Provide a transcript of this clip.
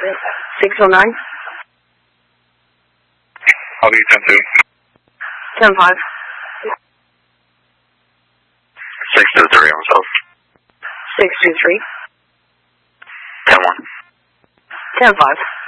609? I'll be 10-2. 10-5. 623 on myself. 623. 10-1. 10-5.